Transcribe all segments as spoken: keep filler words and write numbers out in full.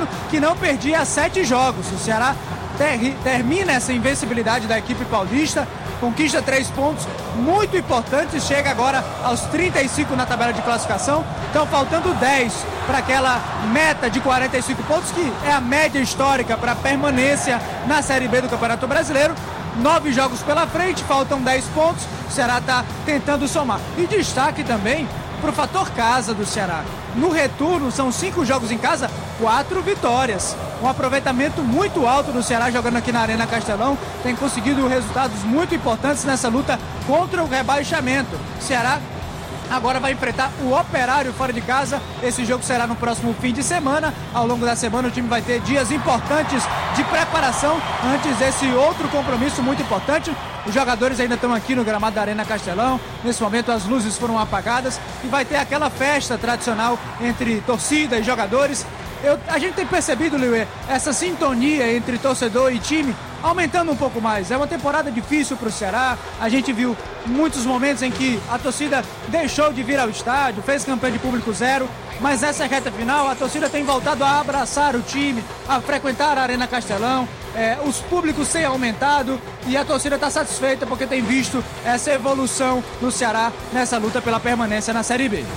Bragantino, que não perdia sete jogos. O Ceará ter, termina essa invencibilidade da equipe paulista, conquista três pontos muito importantes, chega agora aos trinta e cinco na tabela de classificação. Estão faltando dez para aquela meta de quarenta e cinco pontos, que é a média histórica para permanência na Série B do Campeonato Brasileiro. Nove jogos pela frente, faltam dez pontos, o Ceará está tentando somar. E destaque também para o fator casa do Ceará. No retorno, são cinco jogos em casa, quatro vitórias. Um aproveitamento muito alto do Ceará jogando aqui na Arena Castelão. Tem conseguido resultados muito importantes nessa luta contra o rebaixamento. O Ceará agora vai enfrentar o Operário fora de casa. Esse jogo será no próximo fim de semana. Ao longo da semana o time vai ter dias importantes de preparação antes desse outro compromisso muito importante. Os jogadores ainda estão aqui no gramado da Arena Castelão. Nesse momento as luzes foram apagadas e vai ter aquela festa tradicional entre torcida e jogadores. Eu, a gente tem percebido, Liuê, essa sintonia entre torcedor e time aumentando um pouco mais. É uma temporada difícil para o Ceará. A gente viu muitos momentos em que a torcida deixou de vir ao estádio, fez campanha de público zero, mas nessa reta final a torcida tem voltado a abraçar o time, a frequentar a Arena Castelão. É, os públicos têm aumentado e a torcida está satisfeita porque tem visto essa evolução no Ceará nessa luta pela permanência na Série B.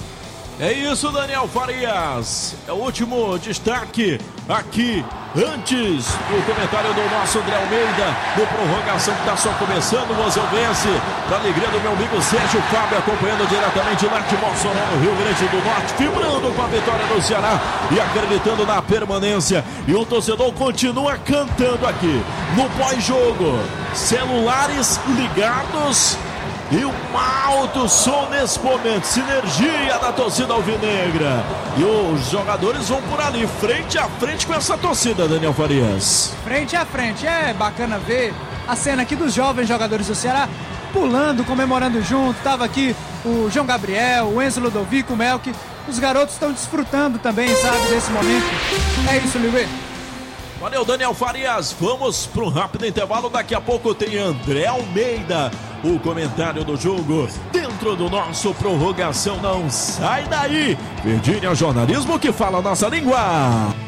É isso, Daniel Farias. É o último destaque aqui, antes do comentário do nosso André Almeida, no prorrogação que está só começando, Mozelbense, da alegria do meu amigo Sérgio Fábio, acompanhando diretamente lá de Mossoró, no Rio Grande do Norte, vibrando com a vitória do Ceará e acreditando na permanência. E o torcedor continua cantando aqui, no pós-jogo, celulares ligados e um alto som nesse momento, sinergia da torcida alvinegra. E os jogadores vão por ali, frente a frente com essa torcida, Daniel Farias. Frente a frente, é bacana ver a cena aqui dos jovens jogadores do Ceará pulando, comemorando junto. Tava aqui o João Gabriel, o Enzo Ludovico, o Melk. Os garotos estão desfrutando também, sabe, desse momento. É isso, Liuê. Valeu, Daniel Farias. Vamos para um rápido intervalo. Daqui a pouco tem André Almeida, o comentário do jogo dentro do nosso prorrogação. Não sai daí. Virgínia, jornalismo que fala a nossa língua.